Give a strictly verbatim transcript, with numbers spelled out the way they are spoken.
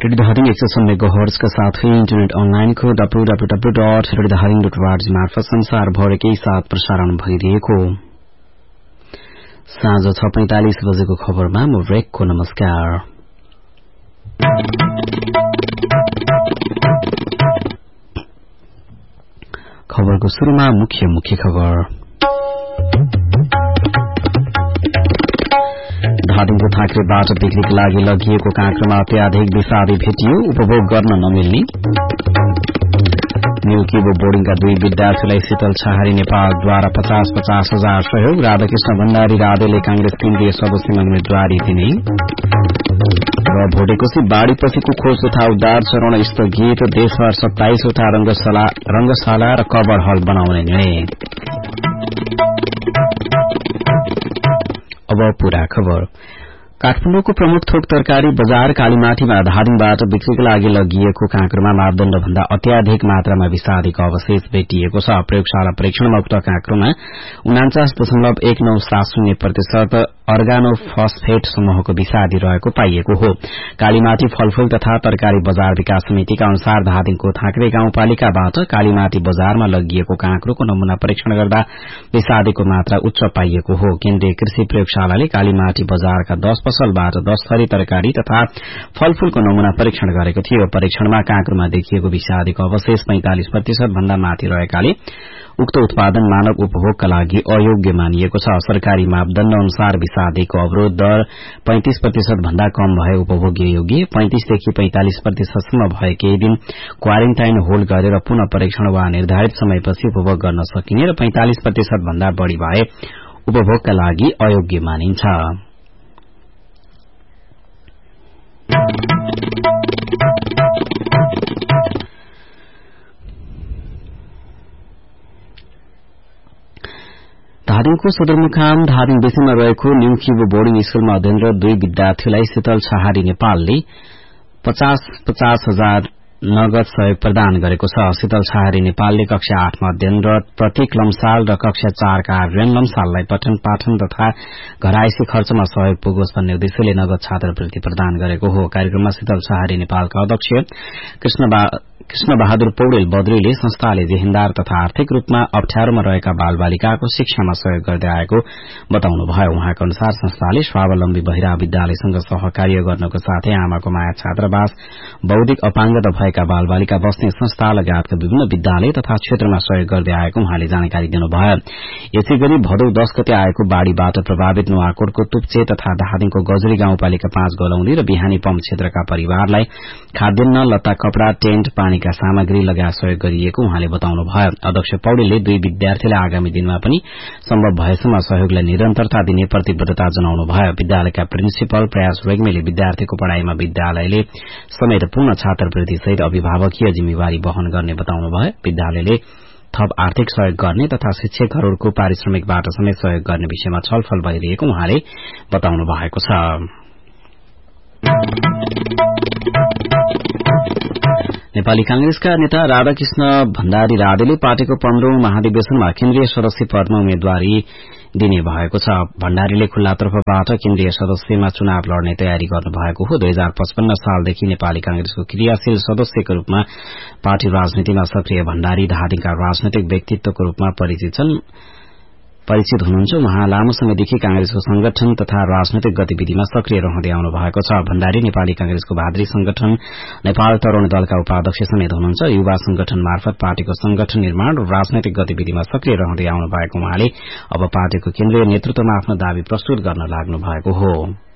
Radio Dhading एक सय शून्य मेगाहर्जका साथै इन्टरनेट अनलाइनको W W W dot radio Dhading dot ORG मार्फत संसारभरकै साथ प्रसारण भइरहेको साँझ छ पैंतालिस बजेको खबरमा म रेकको नमस्कार। खबरको शुरूमा मुख्य मुख्य खबर। धादिङको थाक्रेबाट बिक्रीका लागि लगिएको काँक्रोमा अत्याधिक विषादी भेटियो, उपभोग गर्न नमिल्ने। न्यू किबो बोर्डिङका दुई विद्यार्थीलाई शीतल छहारी नेपालद्वारा पचास पचास हजार सहयोग, राधाकृष्ण भण्डारी राधेले कांग्रेस केन्द्रीय सदस्यमा उम्मेद्वारी दिने। र भोटेकोशी बाढ़ीपछिको खोज तथा उद्धार चरण स्थगित, देशभर सत्ताइसवटा रंगशाला र कवर हल बनाउने निर्णय। अब पूरा खबर। काठमाडौँको प्रमुख थोक तरकारी बजार कालीमाटीमा धादिङबाट बिक्रीका लागि लगिएको काँक्रोमा मापदण्ड भन्दा अत्याधिक मात्रामा विषादीको अवशेष भेटिएको छ। प्रयोगशाला परीक्षणमा उक्त काँक्रोमा उनाचास दशमलव एक नौ सात शून्य प्रतिशत अर्गानो फस्फेट समूहको विषादी रहेको पाइएको हो। कालीमाटी फलफूल तथा तरकारी बजार विकास समितिका अनुसार धादिङको थाक्रे गाउँपालिकाबाट कालीमाटी बजारमा लगिएको काँक्रोको नमूना परीक्षण गर्दा विषादीको मात्रा उच्च पाइएको हो। केन्द्रीय कृषि प्रयोगशालाले कालीमाटी बजारका दस पसलबाट दस थरी तरकारी तथा फलफूलको नमूना परीक्षण गरेको थियो। परीक्षणमा काँक्रोमा देखिएको विषादीको अवशेष पैंतालिस प्रतिशत भन्दा माथि रहेकाले उक्त उत्पादन मानव उपभोगका लागि अयोग्य मानिएको छ। सरकारी मापदण्ड अनुसार विषादीको अवरोध दर पैंतीस प्रतिशत भन्दा कम भए उपभोग्य योग्य, पैंतीसदेखि पैंतालिस प्रतिशतसम्म भए केही दिन क्वारेन्टाइन होल्ड गरेर पुनः परीक्षण वा निर्धारित समयपछि उपभोग गर्न सकिने र पैंतालिस प्रतिशत भन्दा बढ़ी भए उपभोगका लागि अयोग्य मानिन्छ। धादिङको सदरमुकाम धादिङ बेसीमा रहेको न्यू किबो बोर्डिङ स्कूलमा अध्ययनरत दुई विद्यार्थीलाई शीतल छहारी नेपालले पचास पचास हजार नगद सहयोग प्रदान गरेको छ। शीतल छहारी नेपालले कक्षा आठमा अध्ययनरत प्रतीक लम्साल र कक्षा चारका आर्यन लम्साललाई पठन पाठन तथा घरायसी खर्चमा सहयोग पुगोस् भन्ने उद्देश्यले नगद छात्रवृत्ति प्रदान गरेको हो। कार्यक्रममा शीतल छहारी नेपालका अध्यक्ष कृष्ण बहादुर पौडेल बद्रीले संस्थाले देहिन्दार तथा आर्थिक रूपमा अप्ठ्यारोमा रहेका बाल बालिकाको शिक्षामा सहयोग गर्दै आएको बताउनुभयो। उहाँको अनुसार संस्थाले स्वावलम्बी बहिरा विद्यालयसँग सहकार्य गर्नको साथै आमाको माया छात्रावास, बौद्धिक अपाङ्गता भएका बाल बालिका बस्ने संस्था लगायतका विभिन्न विद्यालय तथा क्षेत्रमा सहयोग गर्दै आएको उहाँले जानकारी दिनुभयो। यसै गरी भदौ दश गते आएको बाढ़ीबाट प्रभावित नुवाकोटको तुप्चे तथा धादिङको गजरी गाउँपालिका पाँच गलौंदी र बिहानी पम्प क्षेत्रका परिवारलाई खाद्यान्न, लत्ता, कपड़ा, टेन्ट, पानीका सामग्री लगायत सहयोग गरिएको उहाँले बताउनुभयो। अध्यक्ष पौडेलले दुई विद्यार्थीलाई आगामी दिनमा पनि सम्भव भएसम्म सहयोगलाई निरन्तरता दिने प्रतिबद्धता जनाउनुभयो। विद्यालयका प्रिन्सिपल प्रयास रेग्मीले विद्यार्थीको पढ़ाईमा विद्यालयले समेत पूर्ण छात्रवृत्ति सहित अभिभावकीय जिम्मेवारी वहन गर्ने बताउनुभयो। विद्यालयले थप आर्थिक सहयोग गर्ने तथा शिक्षकहरूको पारिश्रमिकबाट समेत सहयोग गर्ने विषयमा छलफल भइरहेको उहाँले बताउनु भएको छ। नेपाली कांग्रेसका नेता राधाकृष्ण भण्डारी राधेले पार्टीको पन्ध्रौं महाधिवेशनमा केन्द्रीय सदस्य पदमा उम्मेद्वारी दिने भएको छ। भण्डारीले खुल्ला तर्फबाट केन्द्रीय सदस्यमा चुनाव लड्ने तयारी गर्नुभएको हो। दुई हजार पचपन्न सालदेखि नेपाली कांग्रेसको क्रियाशील सदस्यको रूपमा पार्टी राजनीतिमा सक्रिय भण्डारी धादिङका राजनैतिक व्यक्तित्वको रूपमा परिचित छन् परिचित हुनुहुन्छ। उहाँ लामो समयदेखि कांग्रेसको संगठन तथा राजनैतिक गतिविधिमा सक्रिय रहँदै आउनु भएको छ। भण्डारी नेपाली कांग्रेसको भाद्री संगठन नेपाल तरूण दलका उपाध्यक्ष समेत हुनुहुन्छ। युवा संगठन मार्फत पार्टीको संगठन निर्माण र राजनैतिक गतिविधिमा सक्रिय रहँदै आउनु भएको उहाँले अब पार्टीको केन्द्रीय नेतृत्वमा आफ्नो दावी प्रस्तुत गर्न लाग्नु भएको हो।